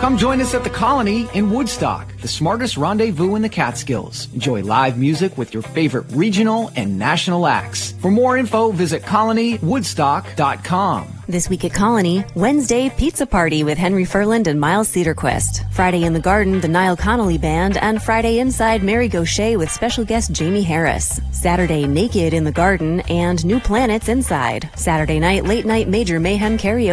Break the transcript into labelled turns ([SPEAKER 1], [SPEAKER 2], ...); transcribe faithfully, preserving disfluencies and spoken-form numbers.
[SPEAKER 1] Come join us at the Colony in Woodstock, the smartest rendezvous in the Catskills. Enjoy live music with your favorite regional and national acts. For more info, visit colony woodstock dot com.
[SPEAKER 2] This week at Colony, Wednesday, Pizza Party with Henry Furland and Miles Cedarquist. Friday in the Garden, the Niall Connolly Band, and Friday inside, Mary Gaucher with special guest Jamie Harris. Saturday, Naked in the Garden and New Planets inside. Saturday night, late night Major Mayhem karaoke.